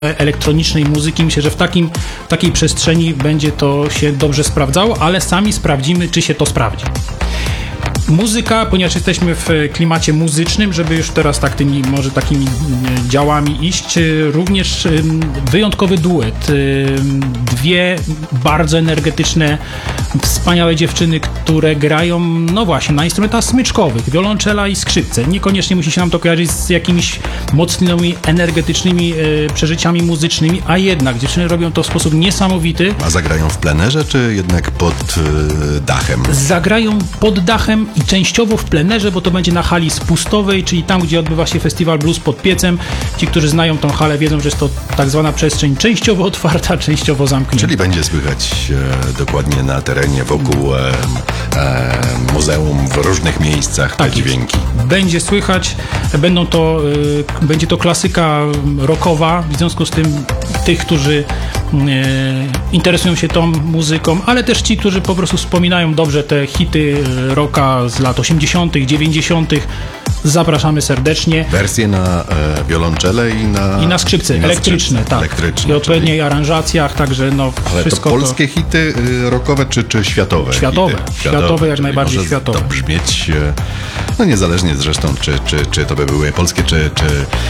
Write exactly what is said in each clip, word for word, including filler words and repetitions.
elektronicznej muzyki. Myślę, że w takim, w takiej przestrzeni będzie to się dobrze sprawdzało, ale sami sprawdzimy, czy się to sprawdzi. Muzyka, ponieważ jesteśmy w klimacie muzycznym, żeby już teraz tak tymi, może takimi działami iść, również wyjątkowy duet. Dwie bardzo energetyczne, wspaniałe dziewczyny, które grają, no właśnie, na instrumentach smyczkowych, wiolonczela i skrzypce. Niekoniecznie musi się nam to kojarzyć z jakimiś mocnymi, energetycznymi przeżyciami muzycznymi, a jednak dziewczyny robią to w sposób niesamowity. A zagrają w plenerze, czy jednak pod dachem? Zagrają pod dachem i częściowo w plenerze, bo to będzie na hali spustowej, czyli tam, gdzie odbywa się festiwal Blues pod Piecem. Ci, którzy znają tą halę, wiedzą, że jest to tak zwana przestrzeń częściowo otwarta, częściowo zamknięta. Czyli będzie słychać e, dokładnie na terenie, wokół e, e, muzeum, w różnych miejscach te dźwięki. Będzie słychać, będą to, e, będzie to klasyka rockowa, w związku z tym tych, którzy e, interesują się tą muzyką, ale też ci, którzy po prostu wspominają dobrze te hity rocka z lat osiemdziesiątych, dziewięćdziesiątych. Zapraszamy serdecznie. Wersje na e, wiolonczele i na... I na skrzypce, i na elektryczne, skrzypce, tak. elektryczne, I odpowiedniej czyli... aranżacjach, także no Ale wszystko to polskie to... hity y, rockowe, czy, czy światowe? Światowe, hity? światowe, światowe jak najbardziej może światowe. to brzmieć, e, no niezależnie zresztą, czy, czy, czy to by były polskie, czy, czy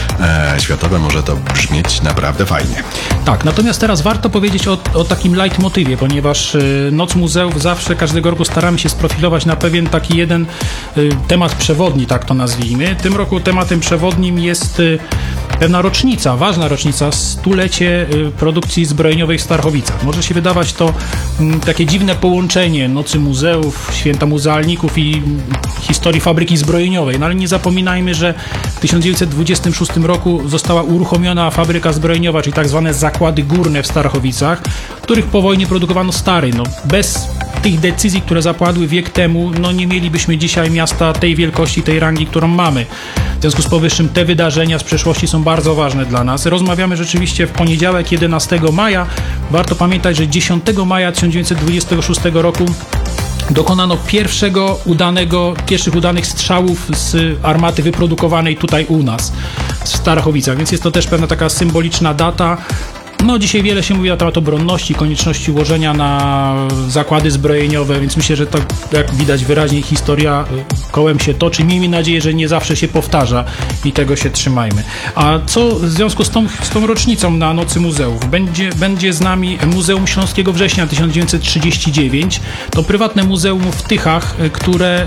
e, światowe, może to brzmieć naprawdę fajnie. Tak, natomiast teraz warto powiedzieć o, o takim leitmotywie, ponieważ y, Noc Muzeów zawsze, każdego roku staramy się sprofilować na pewien taki jeden y, temat przewodni, tak to nazwijmy. Tym roku tematem przewodnim jest y, pewna rocznica, ważna rocznica, stulecie y, produkcji zbrojeniowej w Starchowicach. Może się wydawać to y, takie dziwne połączenie Nocy Muzeów, Święta Muzealników i y, historii fabryki zbrojeniowej, no ale nie zapominajmy, że w tysiąc dziewięćset dwudziestym szóstym roku została uruchomiona fabryka zbrojeniowa, czyli tak zwane zakłady górne w Starchowicach, których po wojnie produkowano stary. No, bez tych decyzji, które zapadły wiek temu, no nie mielibyśmy dzisiaj miasta tej wielkości, tej rangi, którą mamy. W związku z powyższym te wydarzenia z przeszłości są bardzo ważne dla nas. Rozmawiamy rzeczywiście w poniedziałek, jedenastego maja. Warto pamiętać, że dziesiątego maja tysiąc dziewięćset dwudziestego szóstego roku dokonano pierwszego udanego, pierwszych udanych strzałów z armaty wyprodukowanej tutaj u nas, w Starachowicach, więc jest to też pewna taka symboliczna data. No dzisiaj wiele się mówi na temat obronności, konieczności ułożenia na zakłady zbrojeniowe, więc myślę, że to, jak widać wyraźnie, historia kołem się toczy. Miejmy nadzieję, że nie zawsze się powtarza i tego się trzymajmy. A co w związku z tą, z tą rocznicą na Nocy Muzeów? Będzie, będzie z nami Muzeum Śląskiego Września tysiąc dziewięćset trzydziesty dziewiąty. To prywatne muzeum w Tychach, które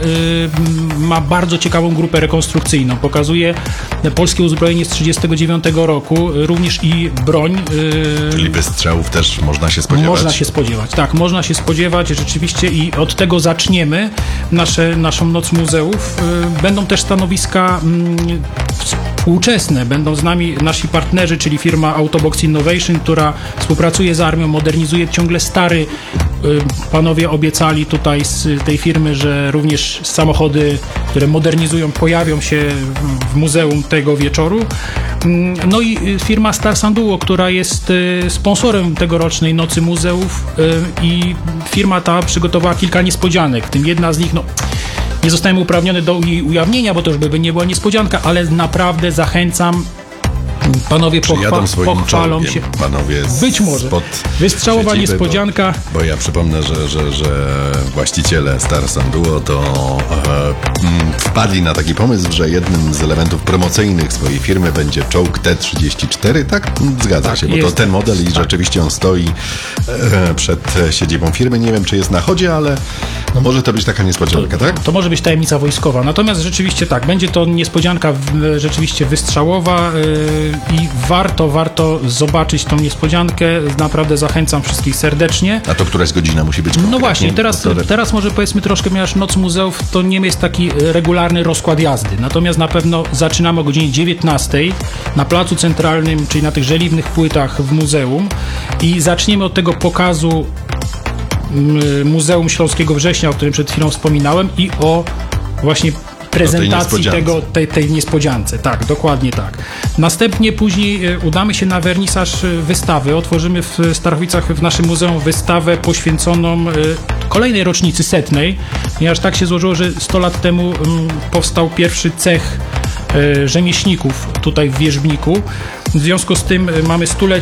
y, ma bardzo ciekawą grupę rekonstrukcyjną. Pokazuje polskie uzbrojenie z trzydziestego dziewiątego roku, również i broń. Y, Czyli wystrzałów też można się spodziewać? Można się spodziewać, tak, można się spodziewać rzeczywiście i od tego zaczniemy nasze, naszą Noc Muzeów. Będą też stanowiska mm, współczesne, będą z nami nasi partnerzy, czyli firma Autobox Innovation, która współpracuje z armią, modernizuje ciągle stary. Panowie obiecali tutaj z tej firmy, że również samochody, które modernizują, pojawią się w muzeum tego wieczoru. No i firma Star Sanduo, która jest sponsorem tegorocznej Nocy Muzeów, i firma ta przygotowała kilka niespodzianek, w tym jedna z nich, no nie zostałem uprawniony do jej ujawnienia, bo to już by nie była niespodzianka, ale naprawdę zachęcam. Panowie pochwa- pochwalą czołgiem, się. Panowie Być może. Wystrzałowa siedziby, niespodzianka. Bo, bo ja przypomnę, że, że, że właściciele Star Sanduo to e, wpadli na taki pomysł, że jednym z elementów promocyjnych swojej firmy będzie czołg T trzydzieści cztery, tak? Zgadza tak, się, bo jest. To ten model i tak. Rzeczywiście on stoi e, przed siedzibą firmy. Nie wiem, czy jest na chodzie, ale no może to być taka niespodzianka, to, tak? To może być tajemnica wojskowa. Natomiast rzeczywiście tak, będzie to niespodzianka w, rzeczywiście wystrzałowa. Yy, I warto, warto zobaczyć tą niespodziankę. Naprawdę zachęcam wszystkich serdecznie. A to któraś godzina musi być? No właśnie, teraz, teraz może powiedzmy troszkę, ponieważ Noc Muzeów to nie jest taki regularny rozkład jazdy. Natomiast na pewno zaczynamy o godzinie dziewiętnastej na Placu Centralnym, czyli na tych żeliwnych płytach w muzeum, i zaczniemy od tego pokazu Muzeum Śląskiego Września, o którym przed chwilą wspominałem, i o właśnie prezentacji tej tego, tej, tej niespodziance. Tak, dokładnie tak. Następnie później udamy się na wernisaż wystawy. Otworzymy w Starchowicach, w naszym muzeum, wystawę poświęconą kolejnej rocznicy setnej, ponieważ tak się złożyło, że sto lat temu powstał pierwszy cech rzemieślników tutaj w Wierzbniku. W związku z tym mamy stulecie